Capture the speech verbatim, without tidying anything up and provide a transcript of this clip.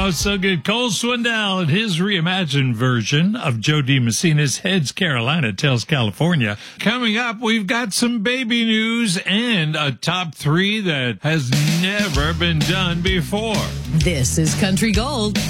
Oh, so good. Cole Swindell and his reimagined version of Joe DiMessina's Heads Carolina Tells California. Coming up, we've got some baby news and a top three that has never been done before. This is Country Gold.